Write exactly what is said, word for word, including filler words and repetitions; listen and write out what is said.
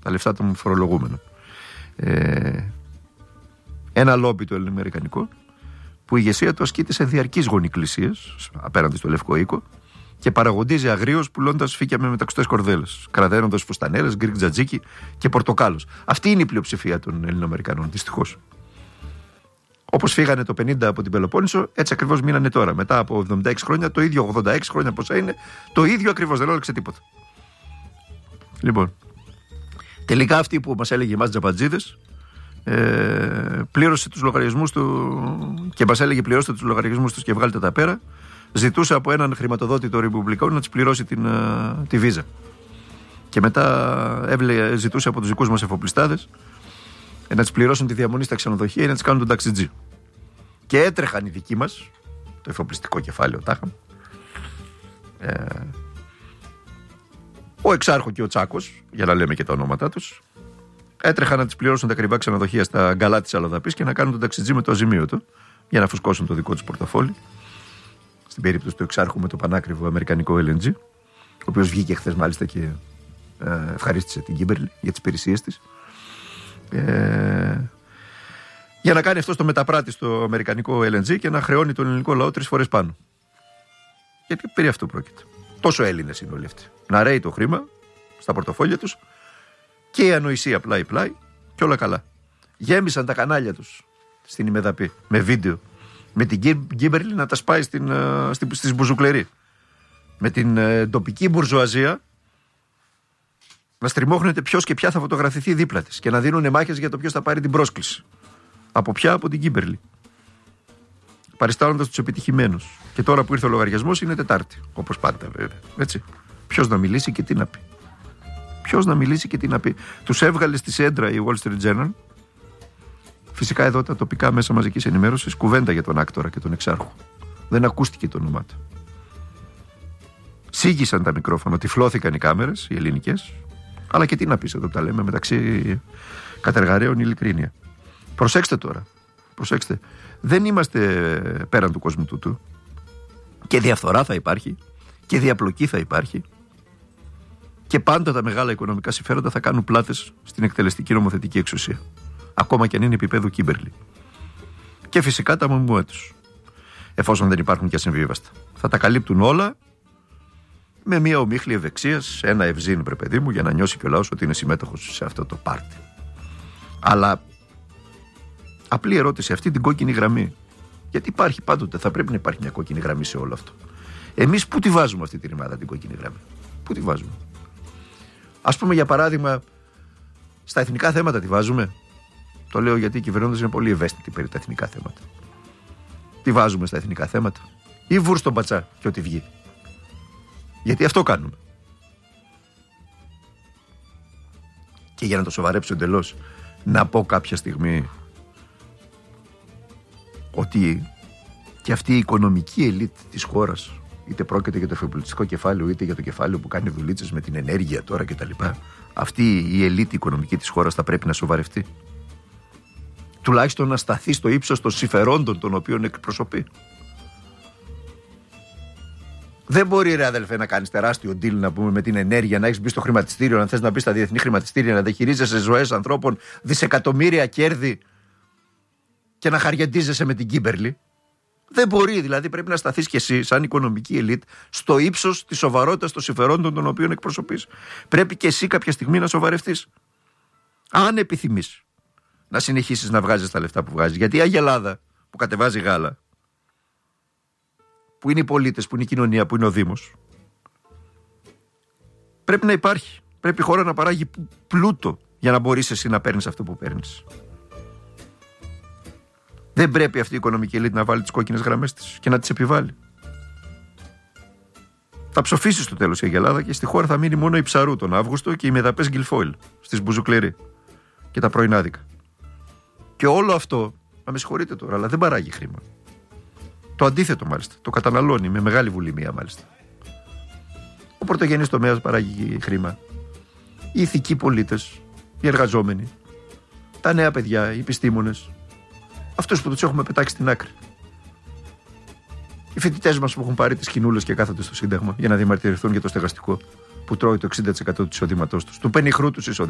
Τα λεφτά των φορολογούμενων. Ε, ένα λόμπι το ελληνοαμερικανικό, που η ηγεσία του ασκείται σε διαρκείς γονικλησίες απέναντι στο Λευκό Οίκο και παραγοντίζει αγρίως πουλώντας φύκια με μεταξωτές κορδέλες, κραδένοντας φουστανέλες, γκρικ τζατζίκι και πορτοκάλος. Αυτή είναι η πλειοψηφία των Ελληνοαμερικανών, δυστυχώς. Όπως φύγανε το πενήντα από την Πελοπόννησο, έτσι ακριβώς μείνανε τώρα. Μετά από εβδομήντα έξι χρόνια, το ίδιο ογδόντα έξι χρόνια πόσα είναι, το ίδιο ακριβώς, δεν άλλαξε τίποτα. Λοιπόν, τελικά αυτή που μας έλεγε εμάς τζαμπατζίδες, ε, πλήρωσε τους λογαριασμούς του και μας έλεγε πληρώστε τους λογαριασμούς τους και βγάλτε τα πέρα, ζητούσε από έναν χρηματοδότη των Ρεπουμπλικών να της πληρώσει την, uh, τη βίζα. Και μετά έβλε, ζητούσε από τους δικούς μας εφοπλιστάδες να τις πληρώσουν τη διαμονή στα ξενοδοχεία ή να τις κάνουν τον ταξιτζή. Και έτρεχαν οι δικοί μας, το εφοπλιστικό κεφάλαιο τάχα, ε, ο Εξάρχο και ο Τσάκος, για να λέμε και τα ονόματά τους, έτρεχαν να τις πληρώσουν τα ακριβά ξενοδοχεία στα γκαλά της Αλοδαπής και να κάνουν τον ταξιτζή με το αζημίωτο για να φουσκώσουν το δικό τους πορτοφόλι. Στην περίπτωση του Εξάρχου με το πανάκριβο αμερικανικό ελ εν τζι, ο οποίος βγήκε χθες μάλιστα και ε, ευχαρίστησε την Κίμπερλι για τις υπηρεσίες της. Ε, για να κάνει αυτό το μεταπράτη στο αμερικανικό ελ εν τζι και να χρεώνει τον ελληνικό λαό τρεις φορές πάνω. Γιατί περί αυτού πρόκειται. Τόσο Έλληνες είναι όλοι αυτοί. Να ρέει το χρήμα στα πορτοφόλια τους και η ανοησία πλάι-πλάι και όλα καλά. Γέμισαν τα κανάλια τους στην ημεδαπή με βίντεο. Με την Κίμπερλι να τα σπάει στην, στην, στις μπουζουκλερί. Με την ε, τοπική μπουρζουαζία να στριμώχνεται ποιος και ποια θα φωτογραφηθεί δίπλα της και να δίνουν μάχες για το ποιος θα πάρει την πρόσκληση. Από ποια? Από την Κίμπερλι. Παριστάνοντας τους επιτυχημένους. Και τώρα που ήρθε ο λογαριασμός είναι Τετάρτη. Όπως πάντα βέβαια. Έτσι. Ποιος να μιλήσει και τι να πει. Ποιος να μιλήσει και τι να πει. Τους έβγαλε στη σέντρα η Wall Street Journal. Φυσικά εδώ τα τοπικά μέσα μαζικής ενημέρωσης κουβέντα για τον άκτορα και τον εξάρχο. Δεν ακούστηκε το όνομά του. Σίγησαν τα μικρόφωνα, τυφλώθηκαν οι κάμερες, οι ελληνικές. Αλλά και τι να πεις εδώ που τα λέμε μεταξύ κατεργαρέων ειλικρίνεια. Προσέξτε τώρα. Προσέξτε. Δεν είμαστε πέραν του κόσμου τούτου. Και διαφθορά θα υπάρχει. Και διαπλοκή θα υπάρχει. Και πάντα τα μεγάλα οικονομικά συμφέροντα θα κάνουν πλάτες στην εκτελεστική νομοθετική εξουσία. Ακόμα και αν είναι επίπεδο Κίμπερλι. Και φυσικά τα μαμούα τους. Εφόσον δεν υπάρχουν και ασυμβίβαστα. Θα τα καλύπτουν όλα με μια ομίχλη ευεξίας, ένα ευζήν, βρε παιδί μου, για να νιώσει και ο λαός ότι είναι συμμέτοχος σε αυτό το πάρτι. Αλλά απλή ερώτηση, αυτή την κόκκινη γραμμή. Γιατί υπάρχει πάντοτε, θα πρέπει να υπάρχει μια κόκκινη γραμμή σε όλο αυτό. Εμείς πού τη βάζουμε αυτή τη ρημάδα, την κόκκινη γραμμή? Πού τη βάζουμε? Ας πούμε για παράδειγμα, στα εθνικά θέματα τη βάζουμε. Το λέω γιατί οι κυβερνώντες είναι πολύ ευαίσθητοι περί τα εθνικά θέματα. Τι βάζουμε στα εθνικά θέματα? Ή βουρ στον πατσά και ό,τι βγει. Γιατί αυτό κάνουμε. Και για να το σοβαρέψω εντελώς, να πω κάποια στιγμή ότι και αυτή η οικονομική ελίτ της χώρας, είτε πρόκειται για το εφοπλιστικό κεφάλαιο, είτε για το κεφάλαιο που κάνει δουλίτσες με την ενέργεια τώρα κτλ., αυτή η ελίτ οικονομική της χώρας θα πρέπει να σοβαρευτεί. Τουλάχιστον να σταθεί στο ύψος των συμφερόντων των οποίων εκπροσωπεί. Δεν μπορεί, ρε αδελφέ, να κάνεις τεράστιο deal, να πούμε, με την ενέργεια, να έχεις μπει στο χρηματιστήριο, να θες να μπει στα διεθνή χρηματιστήρια, να διαχειρίζεσαι ζωές ανθρώπων, δισεκατομμύρια κέρδη και να χαριεντίζεσαι με την Κίμπερλι. Δεν μπορεί, δηλαδή πρέπει να σταθείς κι εσύ, σαν οικονομική ελίτ, στο ύψος της σοβαρότητας των συμφερόντων των οποίων εκπροσωπείς. Πρέπει κι εσύ κάποια στιγμή να σοβαρευτείς. Αν επιθυμείς να συνεχίσεις να βγάζεις τα λεφτά που βγάζεις. Γιατί η Αγελάδα που κατεβάζει γάλα, που είναι οι πολίτες, που είναι η κοινωνία, που είναι ο Δήμος, πρέπει να υπάρχει. Πρέπει η χώρα να παράγει πλούτο για να μπορείς εσύ να παίρνεις αυτό που παίρνεις. Δεν πρέπει αυτή η οικονομική ελίτ να βάλει τις κόκκινες γραμμές της και να τις επιβάλλει. Θα ψοφήσει στο τέλος η Αγελάδα και στη χώρα θα μείνει μόνο η Ψαρού τον Αύγουστο και οι μεδαπές γκυλφόιλ στις Μπουζουκλερί και τα πρωινάδικα. Και όλο αυτό, να με συγχωρείτε τώρα, αλλά δεν παράγει χρήμα. Το αντίθετο μάλιστα, το καταναλώνει με μεγάλη βουλημία μάλιστα. Ο πρωτογενής τομέας παράγει χρήμα. Οι ηθικοί πολίτες, οι εργαζόμενοι, τα νέα παιδιά, οι επιστήμονες, αυτούς που τους έχουμε πετάξει στην άκρη. Οι φοιτητές μας που έχουν πάρει τις κοινούλες και κάθονται στο Σύνταγμα για να διαμαρτυρηθούν για το στεγαστικό που τρώει το εξήντα τοις εκατό του εισοδήματός τους, του πενιχρού τους εισοδήματος.